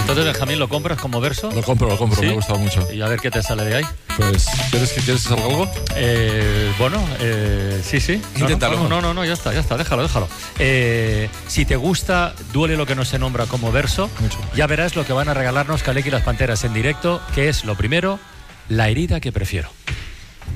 Entonces, Benjamín, ¿lo compras como verso? Lo compro, ¿Sí? me ha gustado mucho. Y a ver qué te sale de ahí. Pues, ¿quieres que salga algo? Sí. Inténtalo. No, ya está, déjalo. Si te gusta Duele lo que no se nombra como verso, Mucho. ya verás lo que van a regalarnos Kaleki y las Panteras en directo, que es lo primero, La herida que prefiero.